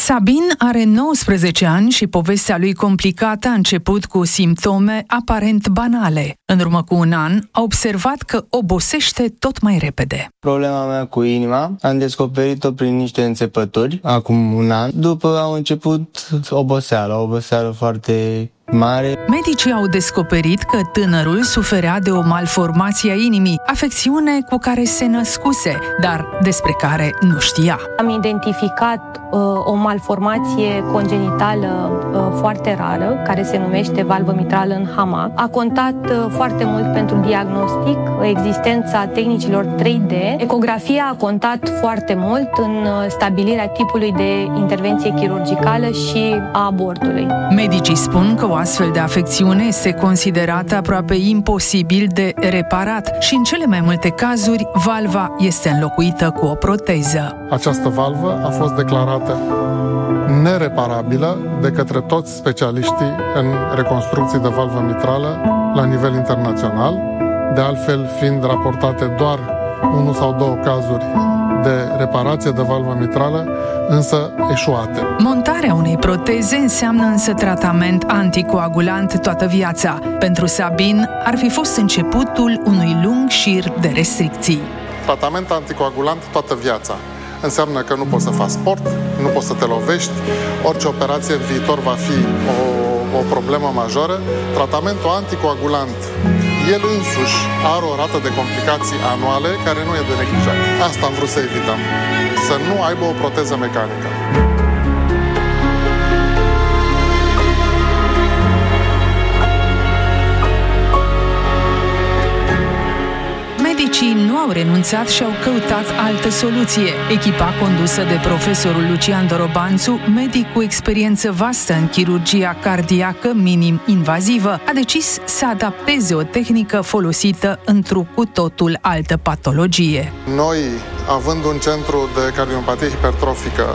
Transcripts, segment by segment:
Sabin are 19 ani și povestea lui complicată a început cu simptome aparent banale. În urmă cu un an, a observat că obosește tot mai repede. Problema mea cu inima am descoperit-o prin niște înțepături, acum un an. După au început oboseală foarte mare. Medicii au descoperit că tânărul suferea de o malformație a inimii, afecțiune cu care se născuse, dar despre care nu știa. Am identificat o malformație congenitală foarte rară, care se numește valvă mitrală în hamac. A contat foarte mult pentru diagnostic existența tehnicilor 3D. Ecografia a contat foarte mult în stabilirea tipului de intervenție chirurgicală și a abortului. Medicii spun că o astfel de afecțiune este considerată aproape imposibil de reparat și în cele mai multe cazuri valva este înlocuită cu o proteză. Această valvă a fost declarată nereparabilă de către toți specialiștii în reconstrucții de valvă mitrală la nivel internațional, de altfel fiind raportate doar 1 sau 2 cazuri de reparație de valvă mitrală, însă eșuate. Montarea unei proteze înseamnă însă tratament anticoagulant toată viața. Pentru Sabin ar fi fost începutul unui lung șir de restricții. Tratament anticoagulant toată viața înseamnă că nu poți să faci sport, nu poți să te lovești, orice operație în viitor va fi o problemă majoră. Tratamentul anticoagulant, el însuși are o rată de complicații anuale care nu e de neglijat. Asta am vrut să evităm, să nu aibă o proteză mecanică. Medicii nu au renunțat și au căutat altă soluție. Echipa condusă de profesorul Lucian Dorobanțu, medic cu experiență vastă în chirurgia cardiacă minim-invazivă, a decis să adapteze o tehnică folosită într-o cu totul altă patologie. Noi, având un centru de cardiopatie hipertrofică,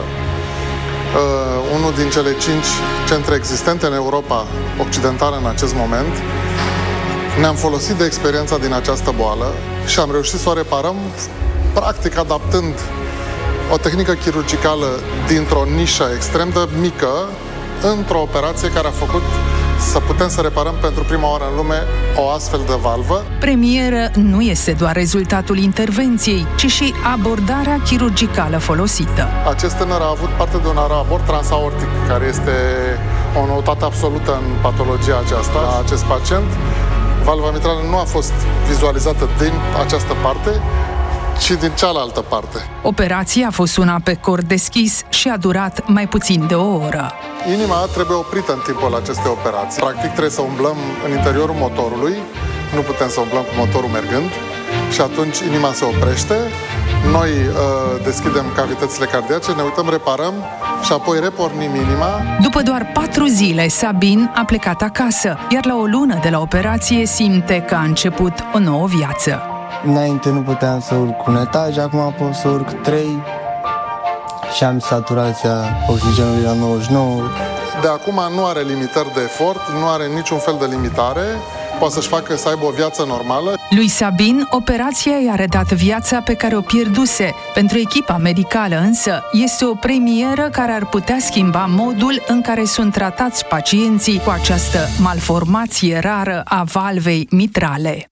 unul din cele 5 centre existente în Europa Occidentală în acest moment, ne-am folosit de experiența din această boală și am reușit să o reparăm, practic adaptând o tehnică chirurgicală dintr-o nișă extrem de mică într-o operație care a făcut să putem să reparăm pentru prima oară în lume o astfel de valvă. Premieră nu este doar rezultatul intervenției, ci și abordarea chirurgicală folosită. Acest tânăr a avut parte de un abort transaortic, care este o noutate absolută în patologia aceasta a acest pacient. Valva mitrală nu a fost vizualizată din această parte, ci din cealaltă parte. Operația a fost una pe cor deschis și a durat mai puțin de o oră. Inima trebuie oprită în timpul acestei operații. Practic trebuie să umblăm în interiorul motorului, nu putem să umblăm cu motorul mergând și atunci inima se oprește. Noi deschidem cavitățile cardiace, ne uităm, reparăm și apoi repornim inima. După doar 4 zile, Sabin a plecat acasă, iar la o lună de la operație simte că a început o nouă viață. Înainte nu puteam să urc un etaj, acum pot să urc 3 și am saturația oxigenului la 99. De acum nu are limitări de efort, nu are niciun fel de limitare, poate să-și facă să aibă o viață normală. Lui Sabin, operația i-a redat viața pe care o pierduse. Pentru echipa medicală însă, este o premieră care ar putea schimba modul în care sunt tratați pacienții cu această malformație rară a valvei mitrale.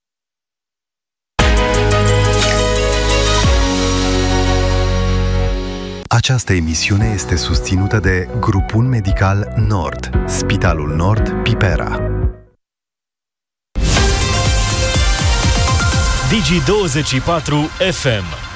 Această emisiune este susținută de Grupul Medical Nord, Spitalul Nord Pipera. Digi24 FM